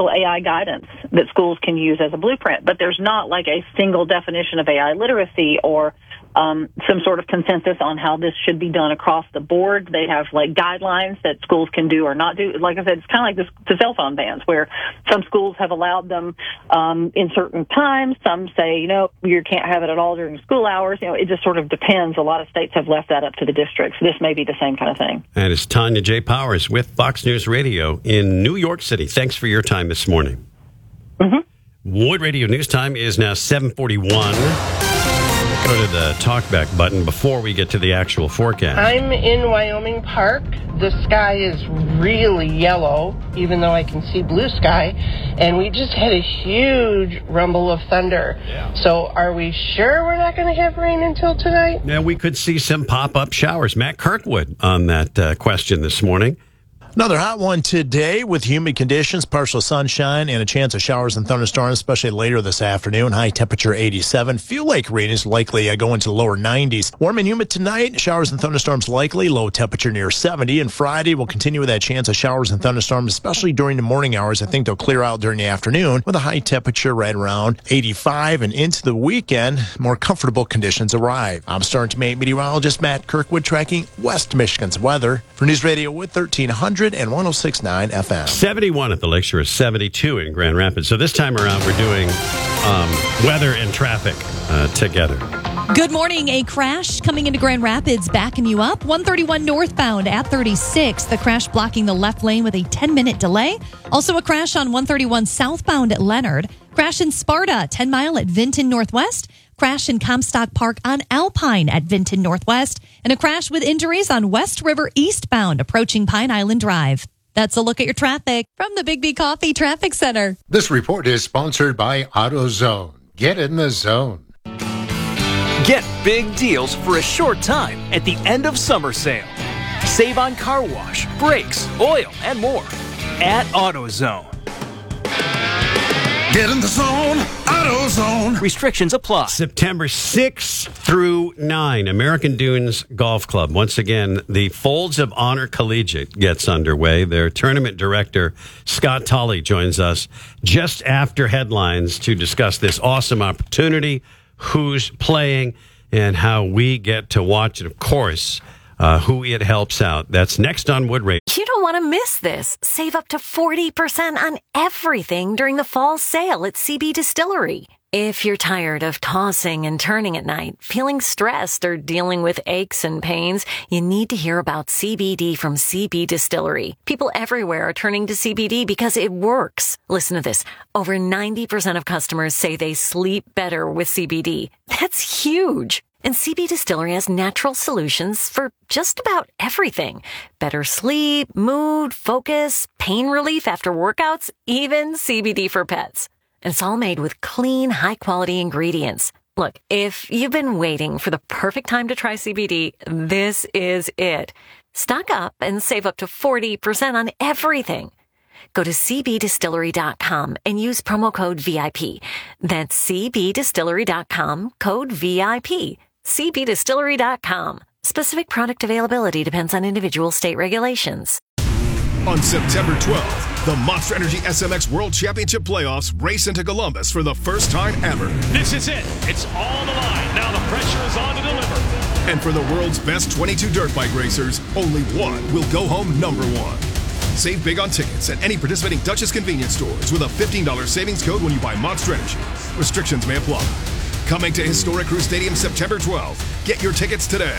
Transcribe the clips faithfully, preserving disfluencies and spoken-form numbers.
special A I guidance that schools can use as a blueprint. But there's not like a single definition of A I literacy or um, some sort of consensus on how this should be done across the board. They have like guidelines that schools can do or not do. Like I said, it's kind of like this, the cell phone bans, where some schools have allowed them um, in certain times. Some say, you know, you can't have it at all during school hours. You know, it just sort of depends. A lot of states have left that up to the districts. This may be the same kind of thing. And it's Tanya J. Powers with Fox News Radio in New York City. Thanks for your time this morning. Mm-hmm. Wood Radio News Time is now seven forty-one. Go to the talkback button before we get to the actual forecast. I'm in Wyoming Park. The sky is really yellow, even though I can see blue sky. And we just had a huge rumble of thunder. Yeah. So are we sure we're not going to have rain until tonight? Now, we could see some pop-up showers. Matt Kirkwood on that uh, question this morning. Another hot one today with humid conditions, partial sunshine, and a chance of showers and thunderstorms, especially later this afternoon. High temperature eighty-seven. Feel like rain is likely uh, going to the lower nineties. Warm and humid tonight. Showers and thunderstorms likely. Low temperature near seventy. And Friday will continue with that chance of showers and thunderstorms, especially during the morning hours. I think they'll clear out during the afternoon with a high temperature right around eighty-five. And into the weekend, more comfortable conditions arrive. I'm Star and meteorologist Matt Kirkwood tracking West Michigan's weather for News Radio with thirteen hundred. And one oh six point nine F M. seventy-one at the Lakeshore, seventy-two in Grand Rapids. So this time around, we're doing um, weather and traffic uh, together. Good morning. A crash coming into Grand Rapids, backing you up. one thirty-one northbound at thirty-six. The crash blocking the left lane with a ten-minute delay. Also a crash on one thirty-one southbound at Leonard. Crash in Sparta, ten mile at Vinton Northwest. Crash in Comstock Park on Alpine at Vinton Northwest, and a crash with injuries on West River eastbound approaching Pine Island Drive. That's a look at your traffic from the Big B Coffee Traffic Center. This report is sponsored by AutoZone. Get in the zone. Get big deals for a short time at the end of summer sale. Save on car wash, brakes, oil, and more at AutoZone. Get in the zone, AutoZone. Restrictions apply. September sixth through ninth, American Dunes Golf Club. Once again, the Folds of Honor Collegiate gets underway. Their tournament director, Scott Tolley, joins us just after headlines to discuss this awesome opportunity, who's playing, and how we get to watch it, of course, uh, who it helps out. That's next on Wood Radio. You don't want to miss this. Save up to forty percent on everything during the fall sale at C B Distillery. If you're tired of tossing and turning at night, feeling stressed, or dealing with aches and pains, you need to hear about C B D from C B Distillery. People everywhere are turning to C B D because it works. Listen to this. Over ninety percent of customers say they sleep better with C B D. That's huge. And C B Distillery has natural solutions for just about everything. Better sleep, mood, focus, pain relief after workouts, even C B D for pets. And it's all made with clean, high-quality ingredients. Look, if you've been waiting for the perfect time to try C B D, this is it. Stock up and save up to forty percent on everything. Go to c b distillery dot com and use promo code V I P. That's c b distillery dot com, code V I P. c b distillery dot com. Specific product availability depends on individual state regulations. On September twelfth, the Monster Energy S M X World Championship Playoffs race into Columbus for the first time ever. This is it. It's all on the line. Now the pressure is on to deliver. And for the world's best twenty-two dirt bike racers, only one will go home number one. Save big on tickets at any participating Duchess convenience stores with a fifteen dollars savings code when you buy Monster Energy. Restrictions may apply. Coming to Historic Crew Stadium September twelfth. Get your tickets today.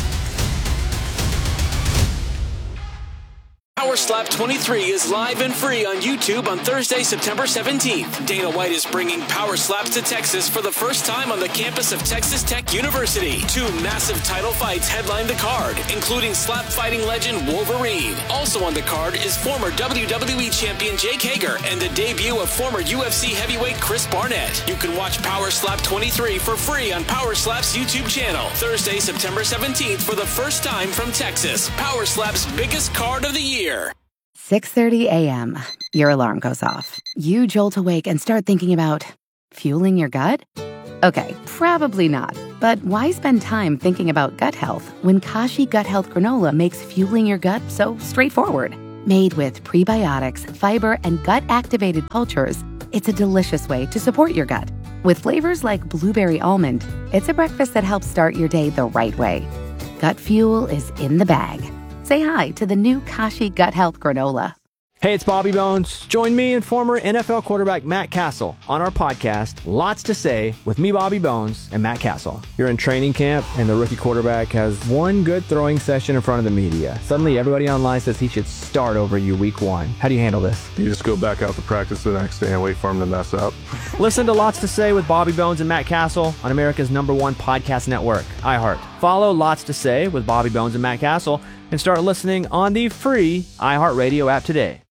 Power Slap twenty-three is live and free on YouTube on Thursday, September seventeenth. Dana White is bringing Power Slaps to Texas for the first time on the campus of Texas Tech University. Two massive title fights headline the card, including slap fighting legend Wolverine. Also on the card is former W W E champion Jake Hager and the debut of former U F C heavyweight Chris Barnett. You can watch Power Slap twenty-three for free on Power Slap's YouTube channel. Thursday, September seventeenth for the first time from Texas. Power Slap's biggest card of the year. six thirty a.m. Your alarm goes off. You jolt awake and start thinking about fueling your gut? Okay, probably not. But why spend time thinking about gut health when Kashi Gut Health Granola makes fueling your gut so straightforward? Made with prebiotics, fiber, and gut-activated cultures, it's a delicious way to support your gut. With flavors like blueberry almond, it's a breakfast that helps start your day the right way. Gut Fuel is in the bag. Say hi to the new Kashi Gut Health Granola. Hey, it's Bobby Bones. Join me and former N F L quarterback Matt Castle on our podcast, Lots to Say, with me, Bobby Bones, and Matt Castle. You're in training camp, and the rookie quarterback has one good throwing session in front of the media. Suddenly, everybody online says he should start over you week one. How do you handle this? You just go back out to practice the next day and wait for him to mess up. Listen to Lots to Say with Bobby Bones and Matt Castle on America's number one podcast network, iHeart. Follow Lots to Say with Bobby Bones and Matt Castle and start listening on the free iHeartRadio app today.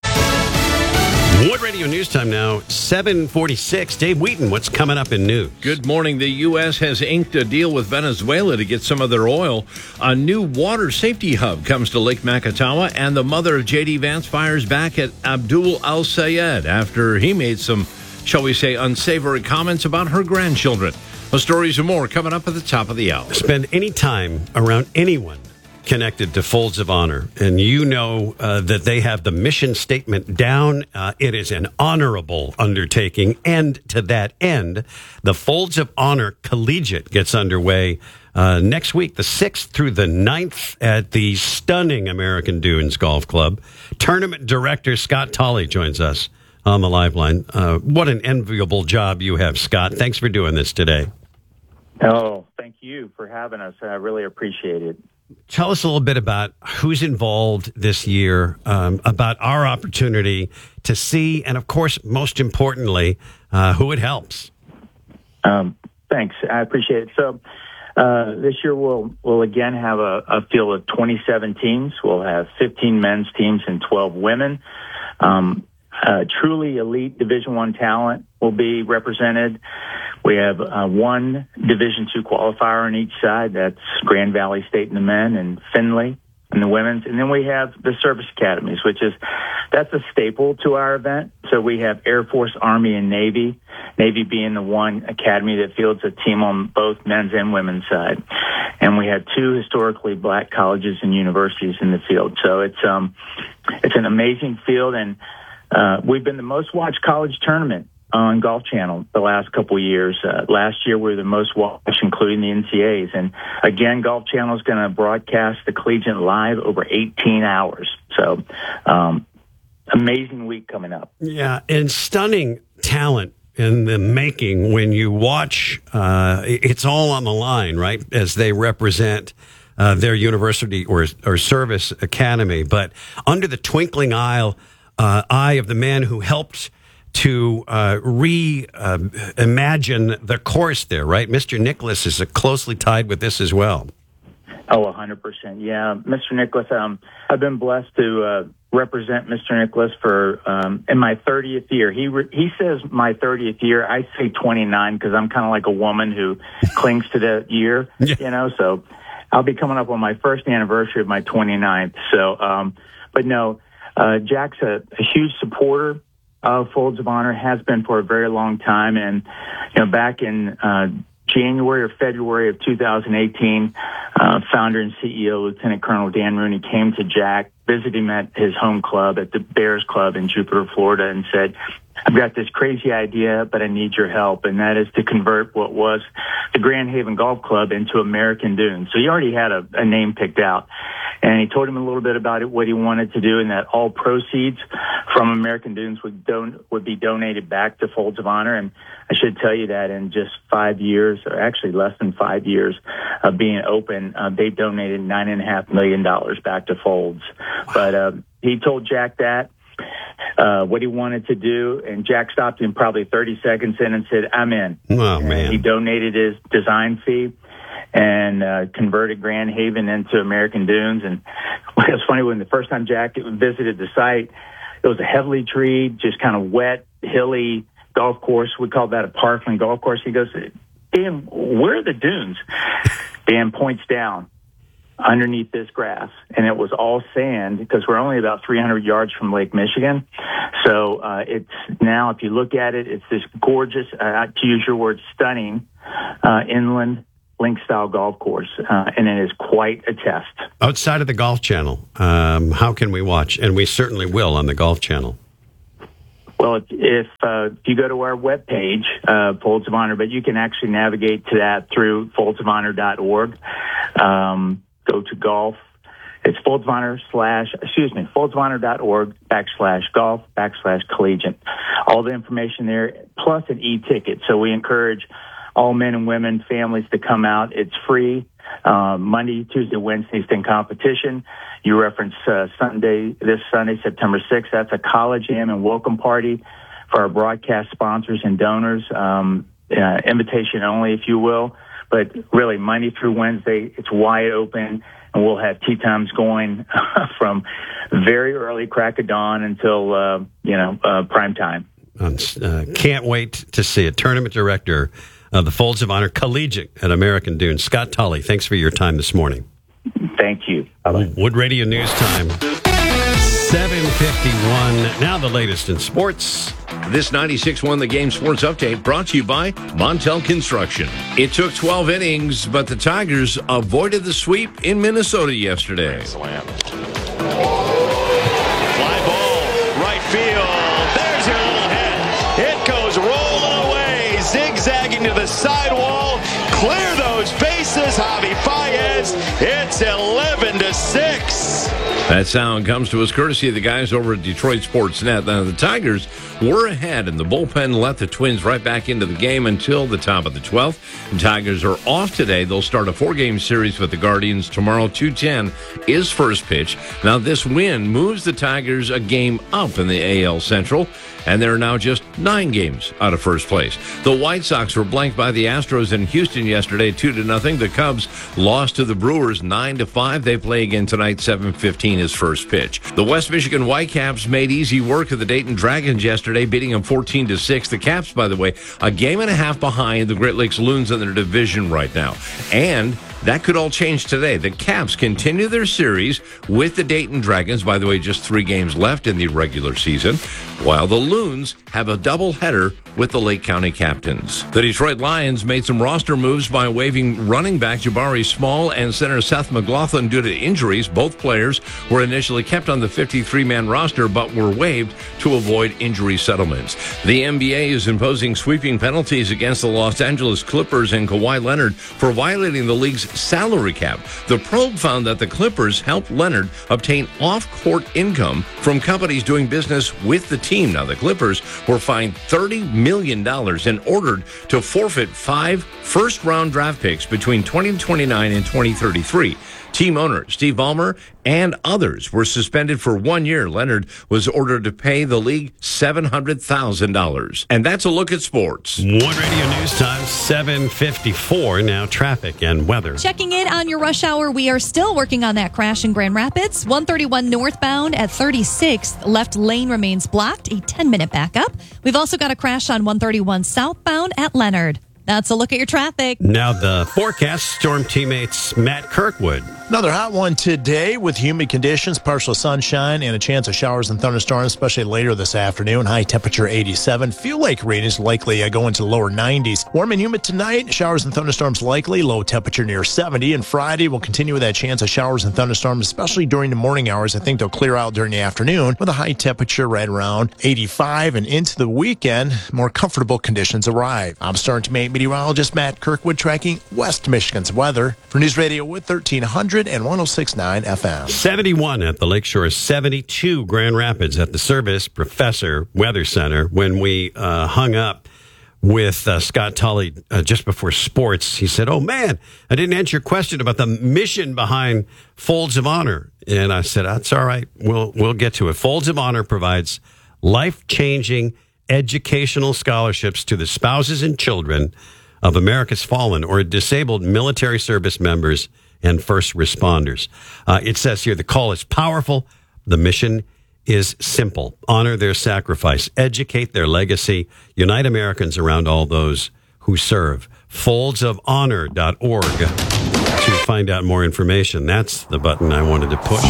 Wood Radio News Time now, seven forty-six. Dave Wheaton, what's coming up in news? Good morning. The U S has inked a deal with Venezuela to get some of their oil. A new water safety hub comes to Lake Macatawa, and the mother of J D. Vance fires back at Abdul Al-Sayed after he made some, shall we say, unsavory comments about her grandchildren. The stories and more coming up at the top of the hour. Spend any time around anyone connected to Folds of Honor, and you know uh, that they have the mission statement down. Uh, it is an honorable undertaking, and to that end, the Folds of Honor Collegiate gets underway uh, next week, the sixth through the ninth, at the stunning American Dunes Golf Club. Tournament director Scott Tolley joins us on the live line. Uh, what an enviable job you have, Scott. Thanks for doing this today. Oh, thank you for having us. I really appreciate it. Tell us a little bit about who's involved this year, um, about our opportunity to see, and of course, most importantly, uh, who it helps. Um, thanks. I appreciate it. So uh, this year we'll we'll again have a, a field of twenty-seven teams. We'll have fifteen men's teams and twelve women. Um, uh, truly elite Division One talent will be represented. We have uh, one Division Two qualifier on each side. That's Grand Valley State in the men and Findlay in the women's. And then we have the service academies, which is, that's a staple to our event. So we have Air Force, Army, and Navy, Navy being the one academy that fields a team on both men's and women's side. And we have two historically black colleges and universities in the field. So it's, um, it's an amazing field. And uh, we've been the most watched college tournament on Golf Channel the last couple of years. Uh, last year we were the most watched, including the N C A As. And again, Golf Channel is going to broadcast the Collegiate live over eighteen hours. So, um, amazing week coming up. Yeah, and stunning talent in the making when you watch. Uh, it's all on the line, right, as they represent uh, their university or or service academy. But under the twinkling eye, uh, eye of the man who helped to uh, reimagine uh, the course there, right? Mister Nicholas is uh, closely tied with this as well. Oh, one hundred percent. Yeah, Mister Nicholas, um, I've been blessed to uh, represent Mister Nicholas for um, in my thirtieth year. He re- he says my thirtieth year. I say twenty-nine because I'm kind of like a woman who clings to that year, yeah. you know, so I'll be coming up on my first anniversary of my twenty-ninth. So, um, but no, uh, Jack's a, a huge supporter of Folds of Honor, has been for a very long time. And, you know, back in uh, January or February of two thousand eighteen, uh, founder and C E O, Lieutenant Colonel Dan Rooney, came to Jack, visited him at his home club at the Bears Club in Jupiter, Florida, and said, I've got this crazy idea, but I need your help. And that is to convert what was the Grand Haven Golf Club into American Dunes. So he already had a, a name picked out. And he told him a little bit about it, what he wanted to do, and that all proceeds from American Dunes would don- would be donated back to Folds of Honor. And I should tell you that in just five years, or actually less than five years of being open, uh, they donated nine and a half million dollars back to Folds. But uh, he told Jack that. Uh, what he wanted to do, and Jack stopped him probably thirty seconds in and said, I'm in. Oh, man. And he donated his design fee and uh, converted Grand Haven into American Dunes. And it was funny, when the first time Jack visited the site, it was a heavily treed, just kind of wet, hilly golf course. We called that a parkland golf course. He goes, Dan, where are the dunes? Dan points down underneath this grass, and it was all sand because we're only about three hundred yards from Lake Michigan. So uh, it's now, if you look at it, it's this gorgeous, uh, to use your word, stunning uh, inland link-style golf course, uh, and it is quite a test. Outside of the Golf Channel, um, how can we watch? And we certainly will on the Golf Channel. Well, if if, uh, if you go to our webpage, uh, Folds of Honor, but you can actually navigate to that through folds of honor dot org. Um, go to golf. It's Folds of Honor slash, excuse me, folds of honor dot org backslash golf backslash collegiate. All the information there, plus an e-ticket. So we encourage all men and women, families to come out. It's free. Uh, Monday, Tuesday, Wednesdays in competition. You reference uh, Sunday, this Sunday, September sixth. That's a college jam and welcome party for our broadcast sponsors and donors. Um, uh, invitation only, if you will. But really, Monday through Wednesday, it's wide open, and we'll have tee times going from very early crack of dawn until, uh, you know, uh, prime time. Uh, can't wait to see it. Tournament director of the Folds of Honor Collegiate at American Dunes, Scott Tolley, thanks for your time this morning. Thank you. Bye-bye. Wood Radio News Time, seven fifty-one. Now the latest in sports. This ninety-six one The Game Sports Update brought to you by Montel Construction. It took twelve innings, but the Tigers avoided the sweep in Minnesota yesterday. Fly ball, right field. There's your little hit. It goes rolling away, zigzagging to the sidewall. Clear those bases, Javi Baez. It's eleven to six. That sound comes to us courtesy of the guys over at Detroit Sports Net. Now, the Tigers were ahead, and the bullpen let the Twins right back into the game until the top of the twelfth. The Tigers are off today. They'll start a four-game series with the Guardians tomorrow. two ten is first pitch. Now, this win moves the Tigers a game up in the A L Central, and they're now just nine games out of first place. The White Sox were blanked by the Astros in Houston yesterday, two to nothing. The Cubs lost to the Brewers nine to five. They play again tonight, seven fifteen is first pitch. The West Michigan Whitecaps made easy work of the Dayton Dragons yesterday, beating them fourteen to six. The Caps, by the way, a game and a half behind the Great Lakes Loons in their division right now. And that could all change today. The Caps continue their series with the Dayton Dragons. By the way, just three games left in the regular season, while the Loons have a doubleheader with the Lake County Captains. The Detroit Lions made some roster moves by waiving running back Jabari Small and center Seth McLaughlin due to injuries. Both players were initially kept on the fifty-three man roster, but were waived to avoid injury settlements. The N B A is imposing sweeping penalties against the Los Angeles Clippers and Kawhi Leonard for violating the league's salary cap. The probe found that the Clippers helped Leonard obtain off-court income from companies doing business with the team. Now, the Clippers were fined thirty million dollars and ordered to forfeit five first-round draft picks between twenty twenty-nine and twenty thirty-three. Team owner Steve Ballmer and others were suspended for one year. Leonard was ordered to pay the league seven hundred thousand dollars. And that's a look at sports. Wood Radio News Time, seven fifty-four. Now traffic and weather. Checking in on your rush hour, we are still working on that crash in Grand Rapids. one thirty-one northbound at thirty-sixth. Left lane remains blocked, a ten-minute backup. We've also got a crash on one thirty-one southbound at Leonard. That's a look at your traffic. Now the forecast, Storm teammates Matt Kirkwood. Another hot one today with humid conditions, partial sunshine, and a chance of showers and thunderstorms, especially later this afternoon. High temperature eighty-seven. Feel like rain is likely uh, going to the lower nineties. Warm and humid tonight. Showers and thunderstorms likely. Low temperature near seventy. And Friday will continue with that chance of showers and thunderstorms, especially during the morning hours. I think they'll clear out during the afternoon with a high temperature right around eighty-five. And into the weekend, more comfortable conditions arrive. I'm Star Teammate meteorologist Matt Kirkwood tracking West Michigan's weather for News Radio with thirteen hundred and one oh six point nine F M. seventy-one at the Lakeshore, seventy-two Grand Rapids at the Service Professor Weather Center. When we uh, hung up with uh, Scott Tolley uh, just before sports, he said, oh, man, I didn't answer your question about the mission behind Folds of Honor. And I said, that's all right. We'll, we'll get to it. Folds of Honor provides life-changing educational scholarships to the spouses and children of America's fallen or disabled military service members and first responders. Uh, it says here the call is powerful. The mission is simple. Honor their sacrifice. Educate their legacy. Unite Americans around all those who serve. folds of honor dot org to find out more information. That's the button I wanted to push.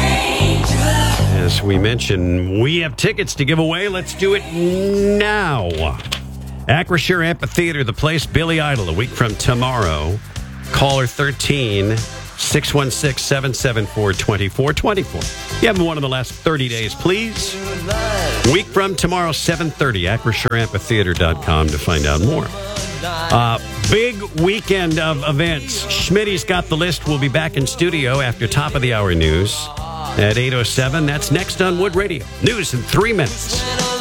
As we mentioned, we have tickets to give away. Let's do it now. Acrisure Amphitheater, the place, Billy Idol, a week from tomorrow. caller thirteen, six one six, seven seven four, two four two four. You haven't won in the last thirty days, please. Week from tomorrow, seven thirty, acrisure amphitheater dot com to find out more. Uh, big weekend of events. Schmitty's got the list. We'll be back in studio after top of the hour news at eight oh seven. That's next on Wood Radio. News in three minutes.